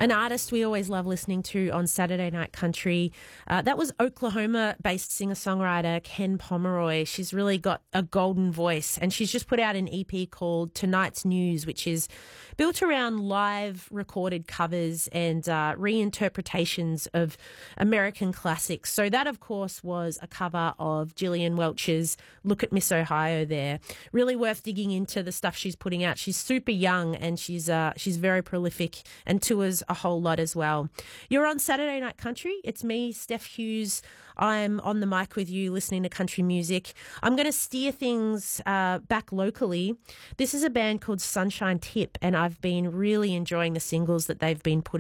An artist we always love listening to on Saturday Night Country. That was Oklahoma-based singer-songwriter Ken Pomeroy. She's really got a golden voice, and she's just put out an EP called Tonight's News, which is built around live recorded covers and reinterpretations of American classics. So that, of course, was a cover of Gillian Welch's Look at Miss Ohio there. Really worth digging into the stuff she's putting out. She's super young, and she's very prolific and tours a whole lot as well. You're on Saturday Night Country. It's me, Steph Hughes. I'm on the mic with you listening to country music. I'm going to steer things back locally. This is a band called Sunshine Tip, and I've been really enjoying the singles that they've been putting